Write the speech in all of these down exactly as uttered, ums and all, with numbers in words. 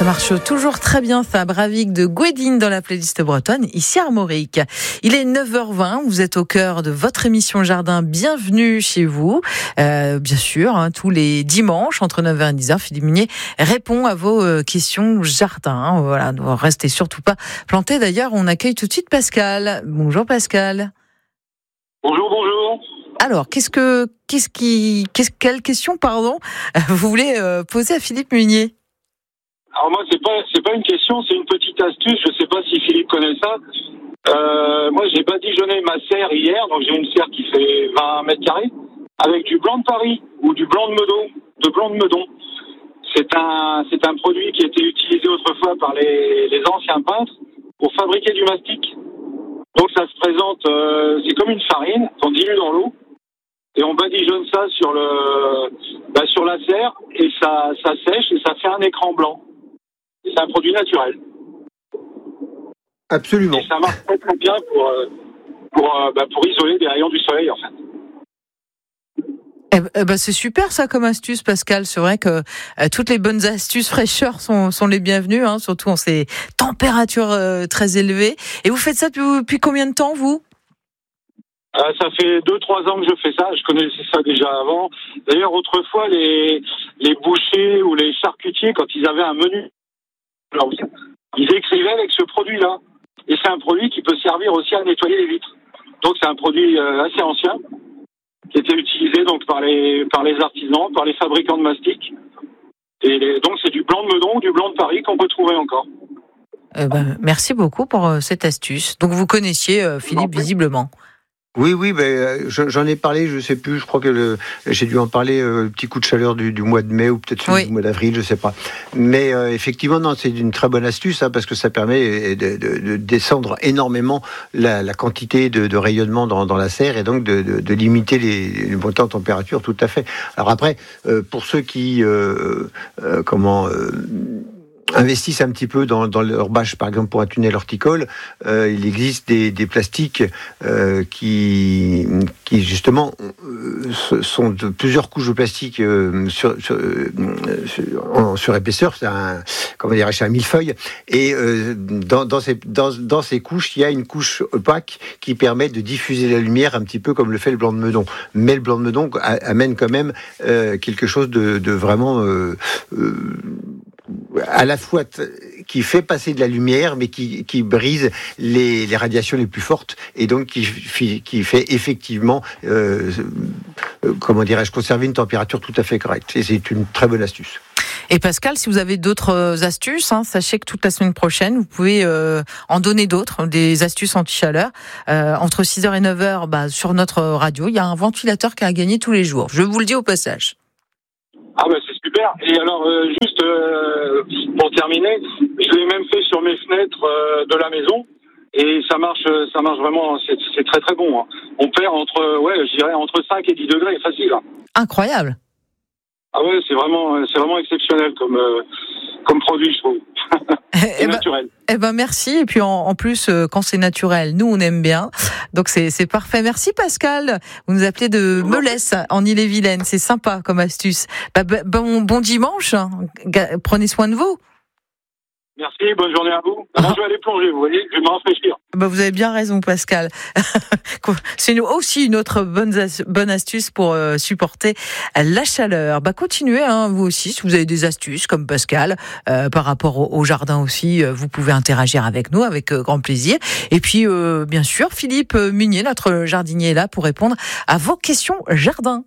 Ça marche toujours très bien, Fab Ravik de Guédine dans la playlist bretonne, ici à Armorique. Il est neuf heures vingt, vous êtes au cœur de votre émission Jardin, bienvenue chez vous. Euh, bien sûr, hein, tous les dimanches, entre neuf heures et dix heures, Philippe Munier répond à vos euh, questions jardin. Hein, voilà, ne restez surtout pas plantés. D'ailleurs, on accueille tout de suite Pascal. Bonjour Pascal. Bonjour, bonjour. Alors, qu'est-ce que, qu'est-ce qui, qu'est-ce, quelle question, pardon, vous voulez euh, poser à Philippe Munier ? Alors moi, c'est pas, c'est pas une question, c'est une petite astuce. Je sais pas si Philippe connaît ça. Euh, moi, j'ai badigeonné ma serre hier, donc j'ai une serre qui fait vingt mètres carrés, avec du blanc de Paris ou du blanc de Meudon, de blanc de Meudon. C'est un, c'est un produit qui a été utilisé autrefois par les, les anciens peintres pour fabriquer du mastic. Donc ça se présente, euh, c'est comme une farine qu'on dilue dans l'eau et on badigeonne ça sur le, bah, sur la serre et ça, ça sèche et ça fait un écran blanc. C'est un produit naturel. Absolument. Et ça marche très très bien pour, pour, bah, pour isoler des rayons du soleil, en fait. Eh ben, eh ben c'est super ça comme astuce, Pascal. C'est vrai que euh, toutes les bonnes astuces fraîcheur sont, sont les bienvenues, hein, surtout en ces températures euh, très élevées. Et vous faites ça depuis, depuis combien de temps, vous ? Euh, ça fait deux, trois ans que je fais ça. Je connaissais ça déjà avant. D'ailleurs, autrefois, les, les bouchers ou les charcutiers, quand ils avaient un menu, alors, ils écrivaient avec ce produit-là. Et c'est un produit qui peut servir aussi à nettoyer les vitres. Donc c'est un produit euh, assez ancien, qui était utilisé donc par les par les artisans, par les fabricants de mastic. Et les, donc c'est du blanc de Meudon, du blanc de Paris qu'on peut trouver encore. Euh, ben, merci beaucoup pour euh, cette astuce. Donc vous connaissiez euh, Philippe visiblement. Oui, oui, ben, j'en ai parlé, je sais plus, je crois que le, j'ai dû en parler, euh, le petit coup de chaleur du, du mois de mai ou peut-être celui oui. du mois d'avril, je sais pas. Mais euh, effectivement, non, c'est une très bonne astuce, hein, parce que ça permet de, de, de descendre énormément la, la quantité de, de rayonnement dans, dans la serre et donc de, de, de limiter les, les montées en température, tout à fait. Alors après, euh, pour ceux qui, euh, euh, comment... Euh, investissent un petit peu dans, dans leur bâche, par exemple pour un tunnel horticole, euh, il existe des, des plastiques euh, qui, qui justement euh, sont de plusieurs couches de plastique euh, sur, sur, euh, sur, sur épaisseur, c'est un, comment dire, c'est un millefeuille, et euh, dans, dans, ces, dans, dans ces couches, il y a une couche opaque qui permet de diffuser la lumière un petit peu comme le fait le blanc de Meudon. Mais le blanc de Meudon amène quand même euh, quelque chose de, de vraiment... Euh, euh, à la fois t- qui fait passer de la lumière, mais qui, qui brise les, les radiations les plus fortes, et donc qui, fi, qui fait effectivement, euh, euh, comment dirais-je, conserver une température tout à fait correcte. Et c'est une très bonne astuce. Et Pascal, si vous avez d'autres astuces, hein, sachez que toute la semaine prochaine, vous pouvez euh, en donner d'autres, des astuces anti-chaleur. Euh, entre six heures et neuf heures, bah, sur notre radio, il y a un ventilateur qui a gagné tous les jours. Je vous le dis au passage. Ah ben c'est super. Et alors euh, juste euh, pour terminer, je l'ai même fait sur mes fenêtres euh, de la maison et ça marche, ça marche vraiment. C'est, c'est très très bon. Hein. On perd entre, ouais, je dirais entre cinq et dix degrés, facile. Hein. Incroyable. Ah ouais, c'est vraiment, c'est vraiment exceptionnel comme euh, comme produit, je trouve. C'est eh naturel. Ben, eh ben merci. Et puis en, en plus, euh, quand c'est naturel, nous on aime bien. Donc c'est c'est parfait. Merci Pascal. Vous nous appelez de Melesse en Ille-et-Vilaine. C'est sympa comme astuce. Bah, bah, bon bon dimanche. Prenez soin de vous. Merci, bonne journée à vous. Maintenant, je vais aller plonger, vous voyez, je vais me rafraîchir. Bah, vous avez bien raison, Pascal. C'est aussi une autre bonne, bonne astuce pour euh, supporter la chaleur. Bah, continuez, hein, vous aussi, si vous avez des astuces, comme Pascal, euh, par rapport au, au jardin aussi, euh, vous pouvez interagir avec nous, avec euh, grand plaisir. Et puis, euh, bien sûr, Philippe Munier, notre jardinier, est là pour répondre à vos questions jardin.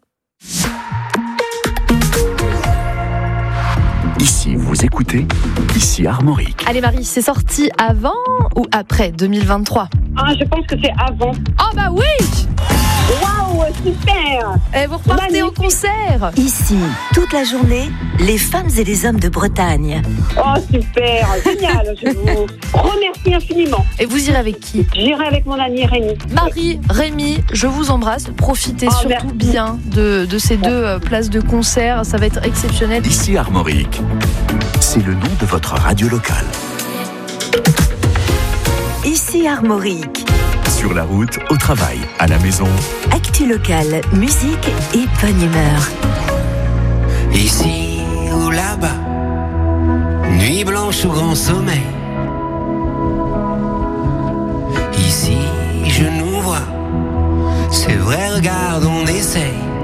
Ici, vous écoutez, ici Armorique. Allez Marie, c'est sorti avant ou après deux mille vingt-trois ? Ah, je pense que c'est avant. Oh bah oui ! Waouh, super! Et vous repartez au concert. Ici, toute la journée, les femmes et les hommes de Bretagne. Oh super, génial, je vous remercie infiniment. Et vous irez avec qui ? J'irai avec mon ami Rémi. Marie, Rémi, je vous embrasse. Profitez oh, surtout merci. bien de, de ces deux euh, places de concert, ça va être exceptionnel. Ici Armorique, c'est le nom de votre radio locale. Ici Armorique. Sur la route, au travail, à la maison. Actu locale, musique et bonne humeur. Ici ou là-bas, nuit blanche. sur grand sommeil. Ici, je nous vois. C'est vrai, regarde, on essaye.